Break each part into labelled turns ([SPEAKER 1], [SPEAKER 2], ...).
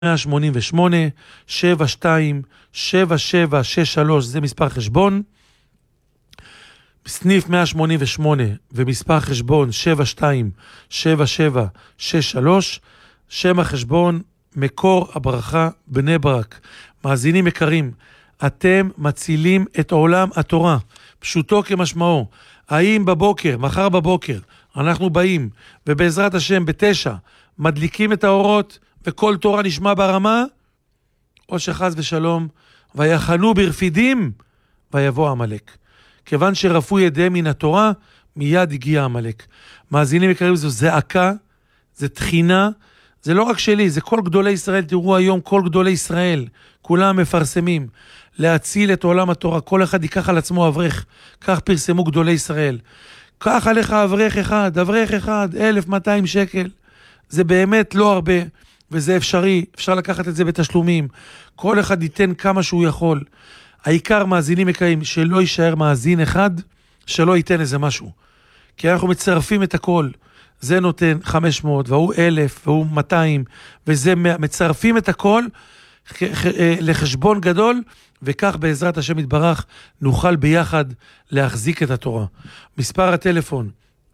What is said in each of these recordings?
[SPEAKER 1] 188 72 7763 זה מספר חשבון, סניף 188 ומספר חשבון 72 7763, שם החשבון מקור הברכה בני ברק. מאזינים יקרים, אתם מצילים את עולם התורה, פשוטו כמשמעו. האם בבוקר, מחר בבוקר, אנחנו באים ובעזרת השם ב9 מדליקים את האורות וכל תורה נשמע ברמה, או שחז ושלום ויחנו ברפידים ויבוא המלאק. כיוון שרפו ידיהם מן התורה, מיד הגיע המלאק. מאזינים יקרים, זו זעקה, זה תחינה, זה לא רק שלי, זה כל גדולי ישראל. תראו היום כל גדולי ישראל, כולם מפרסמים להציל את עולם התורה. כל אחד ייקח על עצמו אברך, כך פרסמו גדולי ישראל. קח עליך אברך אחד, 1,200 שקל. זה באמת לא הרבה, וזה אפשרי, אפשר לקחת את זה בתשלומים. כל אחד ייתן כמה שהוא יכול. העיקר מאזינים יקרים, שלא יישאר מאזין אחד, שלא ייתן איזה משהו. כי אנחנו מצרפים את הכל. זה נותן 500, והוא 1,000, והוא 200, וזה מצרפים את הכל לחשבון גדול, וכך בעזרת השם יתברך נוכל ביחד להחזיק את התורה. מספר הטלפון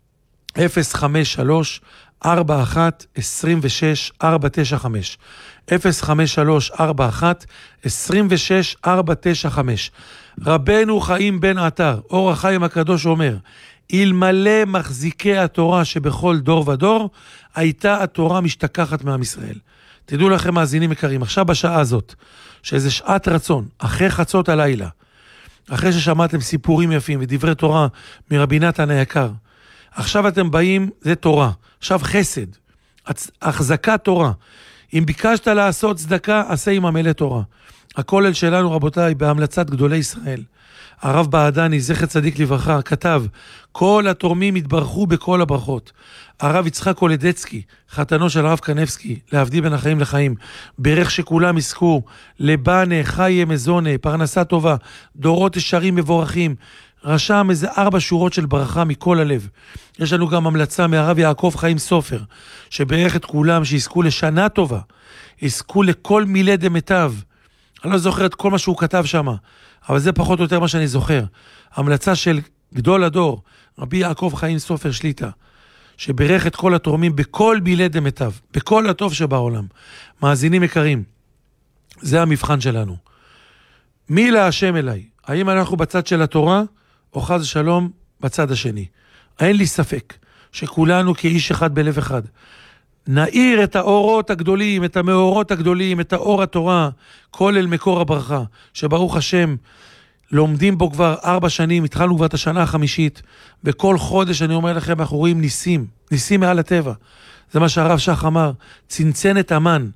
[SPEAKER 1] 053 41 26 495 053 41 26 495. רבנו חיים בן עטר, אור החיים הקדוש, אומר, אלמלא מחזיקי התורה שבכל דור ודור, הייתה התורה משתכחת מעם ישראל. תדעו לכם מאזינים יקרים, עכשיו בשעה הזאת, שזה שעת רצון, אחרי חצות הלילה, אחרי ששמעתם סיפורים יפים ודברי תורה מרבי נתן היקר, עכשיו אתם באים, זה תורה, עכשיו חסד, החזקת תורה. אם ביקשת לעשות צדקה, עשה עם המלא תורה. הכולל שלנו, רבותיי, בהמלצת גדולי ישראל, הרב בעדני, זכר צדיק לברכה, כתב, כל התורמים התברכו בכל הברכות. הרב יצחק קולדצקי, חתנו של הרב קנבסקי, להבדיל בין החיים לחיים, ברך שכולם יזכו, לבנה, חיה, מזונה, פרנסה טובה, דורות ישרים מבורכים, רשם איזה 4 שורות של ברכה מכל הלב. יש לנו גם המלצה מהרב יעקב חיים סופר, שברך את כולם שיזכו לשנה טובה, יזכו לכל מילי דמיטב. אני לא זוכר את כל מה שהוא כתב שם, אבל זה פחות או יותר מה שאני זוכר. המלצה של גדול הדור, רבי יעקב חיים סופר שליטה, שברך את כל התורמים בכל מילי דמיטב, בכל הטוב שבעולם. מאזינים יקרים, זה המבחן שלנו. מי להשם אליי? האם אנחנו בצד של התורה, או חס ושלום בצד השני? אין לי ספק שכולנו כאיש אחד בלב אחד נאיר את האורות הגדולים, את המאורות הגדולים, את האור התורה, כל אל מקור הברכה, שברוך השם לומדים בו כבר 4 שנים, התחלנו כבר את השנה החמישית, וכל חודש אני אומר לכם, אנחנו רואים ניסים מעל הטבע. זה מה שהרב שח אמר, צנצנת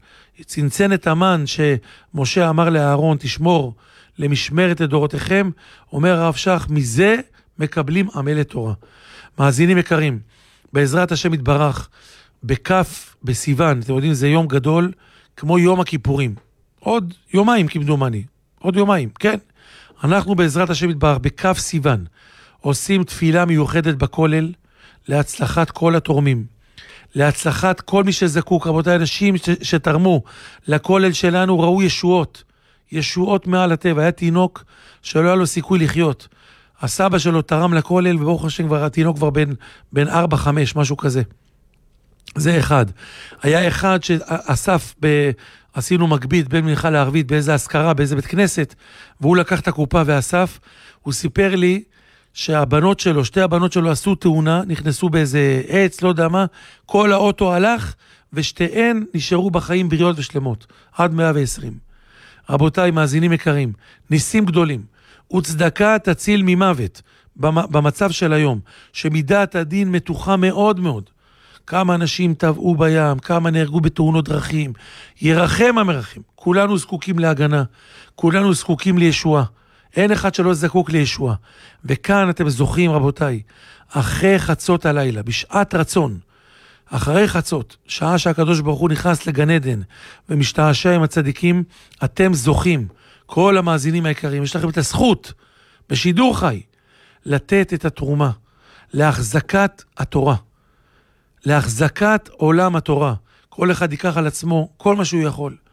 [SPEAKER 1] המן שמשה אמר לאהרון, תשמור למשמרת לדורותיכם, אומר הרב שח, מזה מקבלים עמלי תורה. מאזינים יקרים, בעזרת השם יתברך, בכף בסיוון, אתם יודעים, זה יום גדול, כמו יום הכיפורים. עוד יומיים כמדומני, עוד יומיים, כן. אנחנו בעזרת השם יתברך, בכף סיוון, עושים תפילה מיוחדת בכולל, להצלחת כל התורמים, להצלחת כל מי שזקוק. רבותיי, אנשים שתרמו לכולל שלנו ראו ישועות מעל הטבע. היה תינוק שלא היה לו סיכוי לחיות. הסבא שלו תרם לכולל, וברוך השם כבר התינוק כבר בין 4-5, משהו כזה. זה אחד. היה אחד שאסף, עשינו מגבית בין מנחה לערבית, באיזה הזכרה, באיזה בית כנסת, והוא לקח את הקופה ואסף. הוא סיפר לי שהבנות שלו, 2 הבנות שלו עשו תאונה, נכנסו באיזה עץ, לא יודע מה, כל האוטו הלך, ושתיהן נשארו בחיים בריאות ושלמות, עד 120. רבותיי, מאזינים יקרים, ניסים גדולים, וצדקה תציל ממוות, במצב של היום, שמידת הדין מתוחה מאוד מאוד. כמה אנשים טבעו בים, כמה נהרגו בתאונות דרכים, ירחם המרחם. כולנו זקוקים להגנה, כולנו זקוקים לישועה. אין אחד שלא זקוק לישועה. וכאן אתם זוכים, רבותיי, אחרי חצות הלילה, בשעת רצון, אחרי חצות, שעה שהקדוש ברוך הוא נכנס לגן עדן ומשתעשע עם הצדיקים, אתם זוכים, כל המאזינים היקרים, יש לכם את הזכות בשידור חי לתת את התרומה להחזקת התורה, להחזקת עולם התורה. כל אחד ייקח על עצמו כל מה שהוא יכול.